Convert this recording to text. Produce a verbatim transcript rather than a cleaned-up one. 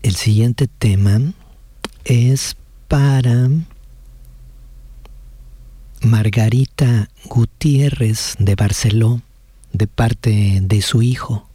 El siguiente tema es para Margarita Gutiérrez de Barceló, de parte de su hijo.